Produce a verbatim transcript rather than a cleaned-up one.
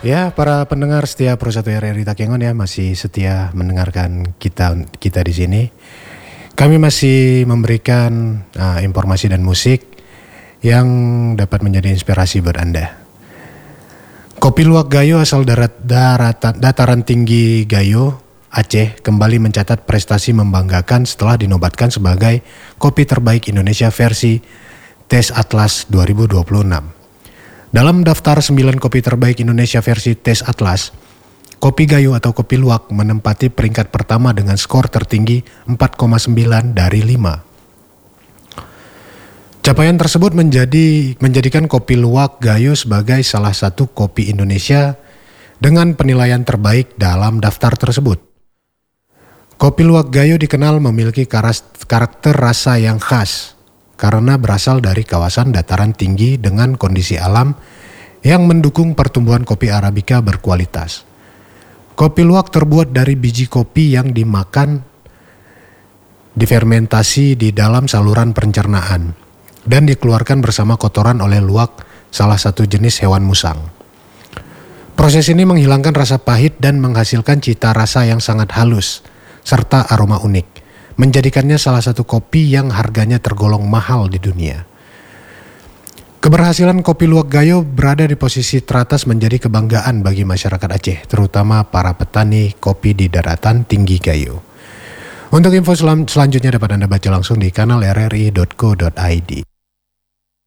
Ya, para pendengar setia Pro satu R R I Takengon ya, masih setia mendengarkan kita kita di sini. Kami masih memberikan uh, informasi dan musik yang dapat menjadi inspirasi buat Anda. Kopi Luwak Gayo asal darat, daratan, dataran tinggi Gayo, Aceh, kembali mencatat prestasi membanggakan setelah dinobatkan sebagai kopi terbaik Indonesia versi Taste Atlas dua ribu dua puluh enam. Dalam daftar sembilan kopi terbaik Indonesia versi Taste Atlas, kopi Gayo atau kopi luwak menempati peringkat pertama dengan skor tertinggi empat koma sembilan dari lima. Capaian tersebut menjadi menjadikan kopi luwak Gayo sebagai salah satu kopi Indonesia dengan penilaian terbaik dalam daftar tersebut. Kopi luwak Gayo dikenal memiliki karakter rasa yang khas karena berasal dari kawasan dataran tinggi dengan kondisi alam yang mendukung pertumbuhan kopi Arabica berkualitas. Kopi luwak terbuat dari biji kopi yang dimakan, difermentasi di dalam saluran pencernaan, dan dikeluarkan bersama kotoran oleh luwak, salah satu jenis hewan musang. Proses ini menghilangkan rasa pahit dan menghasilkan cita rasa yang sangat halus, serta aroma unik, menjadikannya salah satu kopi yang harganya tergolong mahal di dunia. Keberhasilan kopi luwak Gayo berada di posisi teratas menjadi kebanggaan bagi masyarakat Aceh, terutama para petani kopi di daratan tinggi Gayo. Untuk info selanjutnya dapat Anda baca langsung di kanal r r i dot co dot i d.